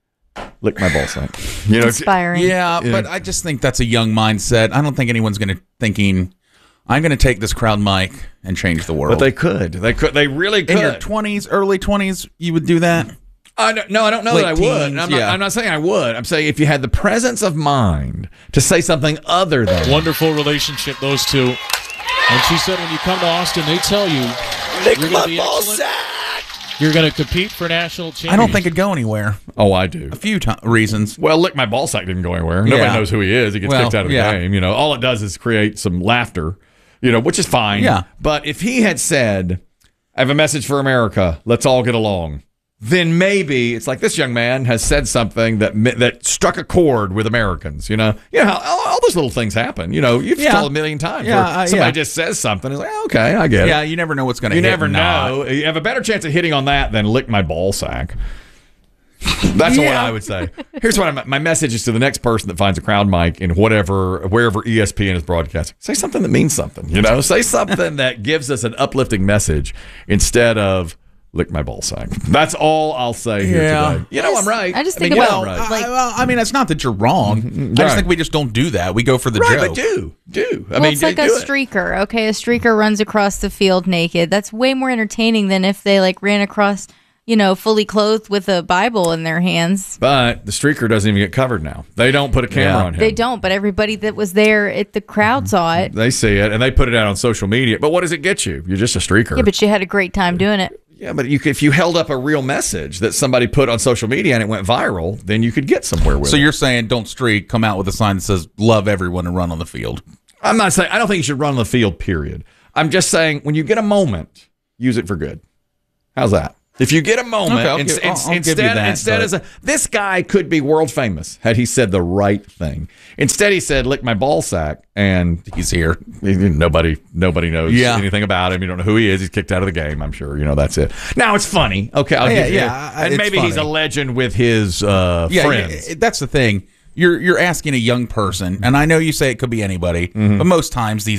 lick my ball sack. You know, inspiring. Yeah, but I just think that's a young mindset. I don't think anyone's going to thinking, I'm going to take this crowd mic and change the world. But they could. They really could. In your 20s, early 20s, you would do that? No, I don't know Late that I would. teens, I'm not saying I would. I'm saying if you had the presence of mind to say something other than. Wonderful relationship, those two. And she said when you come to Austin, they tell you Lick you're my going to be ball excellent. sack. You're going to compete for national championships. I don't think it'd go anywhere. Oh, I do. A few reasons. Well, lick my ball sack didn't go anywhere. Nobody knows who he is. He gets kicked out of the game. You know, all it does is create some laughter. You know, which is fine. Yeah. But if he had said, I have a message for America, let's all get along, then maybe it's like this young man has said something that struck a chord with Americans. You know how all those little things happen. You know, you've told 1,000,000 times. Yeah, somebody just says something. It's like, okay, I get it. Yeah, you never know what's going to You hit. never know. You have a better chance of hitting on that than lick my ball sack. That's what I would say. Here's what my message is to the next person that finds a crowd mic in wherever ESPN is broadcasting. Say something that means something. Say something that gives us an uplifting message instead of lick my ball sack. That's all I'll say here today. I'm right. I just think about it's not that you're wrong. I just think we just don't do that. We go for the joke. But do. It's like a streaker. Okay, a streaker runs across the field naked. That's way more entertaining than if they ran across, fully clothed with a Bible in their hands. But the streaker doesn't even get covered now. They don't put a camera on him. They don't, but everybody that was there at the crowd saw it. They see it, and they put it out on social media. But what does it get you? You're just a streaker. Yeah, but you had a great time doing it. Yeah, but if you held up a real message that somebody put on social media and it went viral, then you could get somewhere with it. So you're saying don't streak, come out with a sign that says love everyone and run on the field. I'm not saying, I don't think you should run on the field, period. I'm just saying when you get a moment, use it for good. How's that? If you get a moment, this guy could be world famous had he said the right thing. Instead, he said, lick my ball sack, and he's here. Nobody knows anything about him. You don't know who he is. He's kicked out of the game, I'm sure. That's it. Now, it's funny. Okay, I'll give you. And maybe he's a legend with his friends. That's the thing. You're asking a young person, and I know you say it could be anybody, but most times these